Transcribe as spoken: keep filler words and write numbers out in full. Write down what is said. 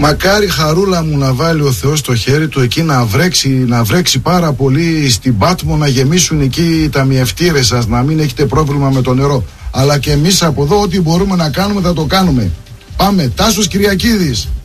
Μακάρι, Χαρούλα μου, να βάλει ο Θεός το χέρι του εκεί να βρέξει, να βρέξει πάρα πολύ στην Πάτμο, να γεμίσουν εκεί οι ταμιευτήρες σας, να μην έχετε πρόβλημα με το νερό. Αλλά και εμείς από εδώ ό,τι μπορούμε να κάνουμε θα το κάνουμε. Πάμε, Τάσος Κυριακίδης.